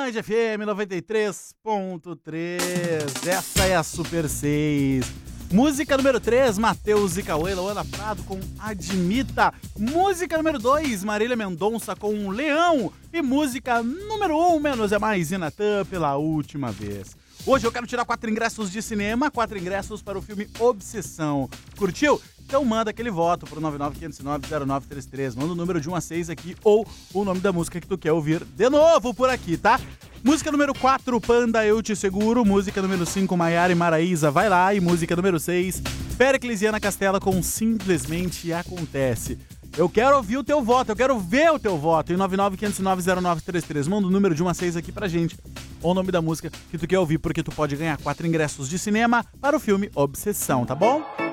Band FM 93.3. Essa é a Super 6. Música número 3, Matheus e Cauê, Luana Prado com Admita. Música número 2, Marília Mendonça com Leão. E música número 1, Menos é Mais e Natan pela última vez. Hoje eu quero tirar 4 ingressos de cinema, 4 ingressos para o filme Obsessão. Curtiu? Então manda aquele voto pro 995090933. Manda o número de 1 a 6 aqui ou o nome da música que tu quer ouvir de novo por aqui, tá? Música número 4, Panda, Eu Te Seguro. Música número 5, Maiara e Maraísa, Vai Lá. E música número 6, Péricles e Ana Castela com Simplesmente Acontece. Eu quero ouvir o teu voto, eu quero ver o teu voto em 995090933. Manda o número de 1 a 6 aqui pra gente, ou o nome da música que tu quer ouvir, porque tu pode ganhar 4 ingressos de cinema para o filme Obsessão, tá bom?